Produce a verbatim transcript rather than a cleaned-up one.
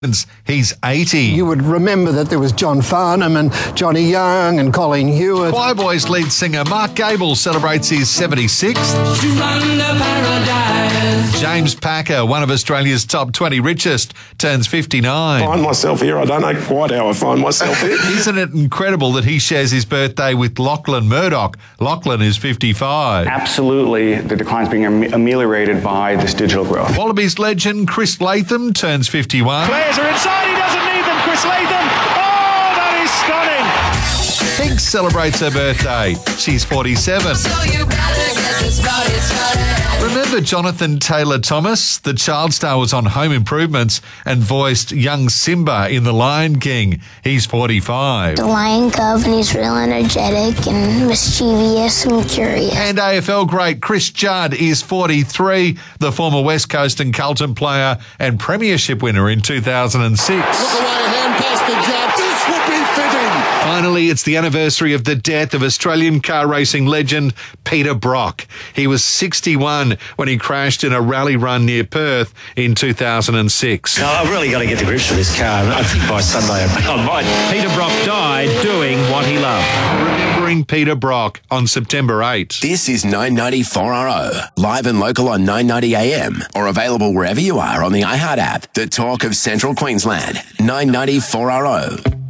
He's eighty. You would remember that there was John Farnham and Johnny Young and Colleen Hewitt. Choir Boys lead singer Mark Gable celebrates his seventy-sixth. James Packer, one of Australia's top twenty richest, turns fifty-nine. I find myself here. I don't know quite how I find myself here. Isn't it incredible that he shares his birthday with Lachlan Murdoch? Lachlan is fifty-five. Absolutely, the decline's being am- ameliorated by this digital growth. Wallabies legend Chris Latham turns fifty-one. Players are inside, he doesn't need them, Chris Latham. Oh, that is stunning. Pink celebrates her birthday. She's forty-seven. So you better get this party started. Remember Jonathan Taylor-Thomas? The child star was on Home Improvements and voiced young Simba in The Lion King. He's forty-five. The lion cub, and he's real energetic and mischievous and curious. And A F L great Chris Judd is forty-three, the former West Coast and Carlton player and premiership winner in two thousand six. Look away, hand pass to Judd. This would be fitting. Finally, it's the anniversary of the death of Australian car racing legend Peter Brock. He was sixty-one when he crashed in a rally run near Perth in two thousand six. No, I've really got to get to grips with this car. I think by Sunday I might. Peter Brock died doing what he loved. Remembering Peter Brock on September eighth. This is nine ninety four R O, live and local on nine ninety A M, or available wherever you are on the iHeart app. The talk of Central Queensland, nine ninety four R O.